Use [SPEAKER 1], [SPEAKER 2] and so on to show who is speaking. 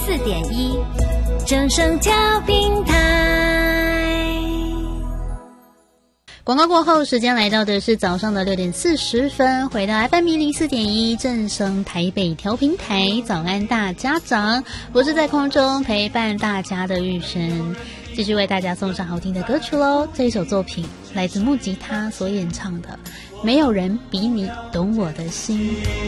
[SPEAKER 1] 104.1正声调频台。
[SPEAKER 2] 广告过后，时间来到的是早上的6点40分，回到 FM 104.1正声台北调频台，早安大家长，我是在空中陪伴大家的玉生，继续为大家送上好听的歌曲咯。这一首作品来自木吉他所演唱的《没有人比你懂我的心》。